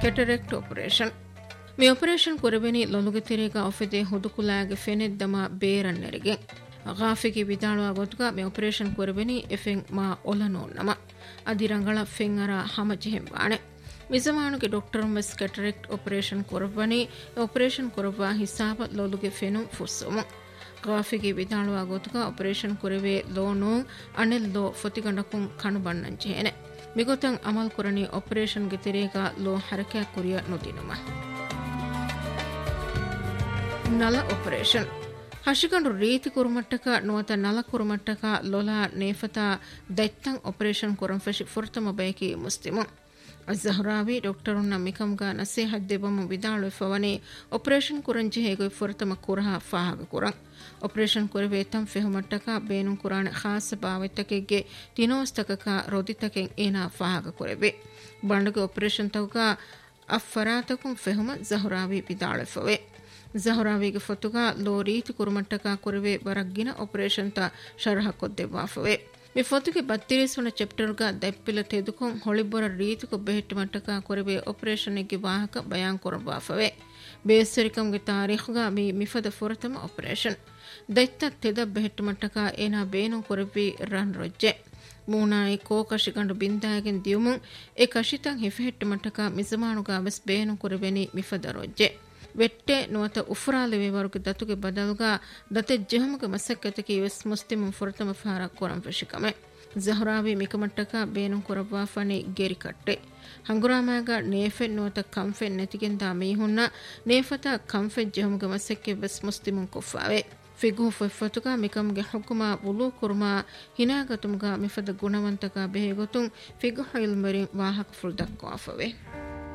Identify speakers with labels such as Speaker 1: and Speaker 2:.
Speaker 1: ಕೆಟರೆಕ್ಟ್ operation මේ operation ಕೊರಬೆನಿ ಲೊಲುಗೆ ತಿರೇಗ ಆಫೆದೆ ಹುದುಕುಲಾಗೆ ಫೆನೆದ್ದಮ ಬೇರನ್ನೆರಿಗೆ ಗಾಫಿಗೆ ವಿದಾಳುವ ಗೊತ್ತುಗ මේ operation ಕೊರಬೆನಿ ಎಫೆಂಗ್ ಮಾ ಒಲನೋನ್ನಮ ಅದಿರಂಗಳ ಫೆಂಗರ ಹಮಜೆಹೆಂಬಾಣೆ ಮಿಜಮಾನುಗೆ doctor mess ಕೆಟರೆಕ್ಟ್ operation ಕೊರಬನಿ operation ಕೊರಬ ಹಿಸಾಬ ಲೊಲುಗೆ ಫೆನು ಫುಸ್ಸುಮು ಗಾಫಿಗೆ ವಿದಾಳುವ ಗೊತ್ತುಗ operation ಕೊರವೆ loan ಅನೆಲ್ಲೋ ಫೊತಿಗಂಡಕುಂ ಕಣು ಬಣ್ಣಂಜೆಹೆನೆ ಮಿಗೊತಂ ಅಮಲ್ ಕುರನಿ ಆಪರೇಷನ್ ಗೆ ತಿರೇಗ ಲೋ ಹರಕೆ ಕುರಿಯ ನುದಿನುಮ ನಲ ಆಪರೇಷನ್ ಹಶಿಕಂಡು ರೀತಿ ಕುರುಮಟ್ಟಕ ನುವತ ನಲ ಕುರುಮಟ್ಟಕ ಲೊಲಾ ನೇಫತಾ ದೈತ್ತಂ ಆಪರೇಷನ್ ಕುರಂ ಫಶಿ ಫುರ್ತಮ ಬಯಕಿ ಮುಸ್ಲಿಮು ಅಜ್ಜಹರಾವಿ ಡಾಕ್ಟರುನ್ನ ಮಿಕಂಗ ನಸೀಹತ್ ದೆಬಮ ವಿದಾಳು ಫವನಿ ಆಪರೇಷನ್ ಕುರಂಜಿ ಹೇಗೊ ಫುರ್ತಮ ಕುರಹ ಫಾಹಗ ಕುರಂ ಆಪರೇಷನ್ ಕುರವೆ ತಂ ಫೆಹುಮಟ್ಟಕ ಬೇನು ಕುರಾನ ಖಾಸ ಬಾವೆತ್ತಕೆಗೆ ತಿನೋಸ್ತಕಕ ರೋದಿತಕೆಂ ಏನಾ ಫಾಹಗ ಕುರವೆ ಬಂಡಗ ಆಪರೇಷನ್ ತವಕ ಅಫರಾತಕುಂ ಫೆಹುಮ ಜಹರಾವಿ ವಿದಾಳು ಫವೆ ಜಹರಾವಿಗೆ ಫತುಗ ಲೋ ರೀತಿ ಕುರುಮಟ್ಟಕ ಕುರವೆ ಬರಗ್ಗಿನ ಆಪರೇಷನ್ ತ ಶರಹ ಕೊದ್ದೆವಾಫವೆ ಮಿ ಫತುಗೆ 32 ಚಾಪ್ಟರ್ಗ ದೆಪ್ಪಿಲ ತೆದುಕೊಂ ಹೊಳಿಬೊರ ರೀತಿಕ ಬೆಹೆಟ್ಟು ಮಟ್ಟಕ ಕೊರವೆ ಆಪರೇಷನ್ ಗೆ ವಾಹಕ ಬಯಾನ್ ಕೊರಬಾಫವೆ ಬೇಸರಿಕಂಗೆ ತಾರೀಖುಗ ಮಿ ಮಿಫದ ಫುರತಮ ಆಪರೇಷನ್ ದೈತ್ತ ತೆದ ಬೆಹೆಟ್ಟು ಮಟ್ಟಕ ಏನಾ ಬೇನು Koravi run ರೊಜ್ಜೆ ಮೂನಾಯಿ ಕೋಕಶಿಗಂಡು ಬಿಂದಾಗೆನ್ ದಿಯುಮುಂ A ಕಶಿತಂ ಹಿಫೆಟ್ಟು ಮಟ್ಟಕ ಮಿಜಮಾನುಗ bus ಬೇನು ಕೊರವೆನಿ ಮಿಫದ ರೊಜ್ಜೆ ವೆಟ್ಟೆ ನುವತ ಉಫ್ರಾಲೆವೆ ವರುಗೆ ದತುಗೆ ಬದಲುಗ ದತೆ ಜೆಹಮುಗೆ ಮಸಕ್ಕತಕಿ ವೆಸ್ Muslim ಫುರತಮ ಫಾರ ಕೊರಂ ಫಶಿಕಮೆ ಜಹರಾವಿ ಮಿಕಮಟ್ಟಕ ಬೇನು ಕೊರವಾಫನಿ ಗೆರಿ ಕಟ್ಟೆ ಹಂಗುರಾಮಾಗ ನೇಫೆ ನುವತ ಕಂಫೆ ನೆತಿಗೆಂದ ಮೀಹುನ್ನ ನೇಫತ ಕಂಫೆ ಜೆಹಮುಗೆ ಮಸಕ್ಕೆ ವೆಸ್ ಮುಸ್ಲಿಮು ಕುಫಾವೆ ಫಿಗು ಫೆಫತುಗ ಮಿಕಮ್ಗೆ ಹುಕುಮ ಉಲು ಕುರ್ಮ ಹಿನಾಗತುಮ್ಗ ಮಿಫದ ಗುಣವಂತಕ ಬೇಗೊತುಂ ಫಿಗು ಇಲ್ಮರಿ ವಾಹಕ ಫುಲ್ ದಕ್ವಾಫವೆ